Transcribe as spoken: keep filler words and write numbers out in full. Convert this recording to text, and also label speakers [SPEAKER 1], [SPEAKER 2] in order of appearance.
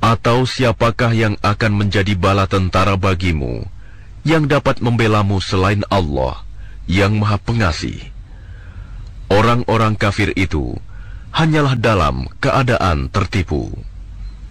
[SPEAKER 1] Atau siapakah yang akan menjadi bala tentara bagimu, yang dapat membelamu selain Allah, yang Maha Pengasih? Orang-orang kafir itu hanyalah dalam keadaan tertipu.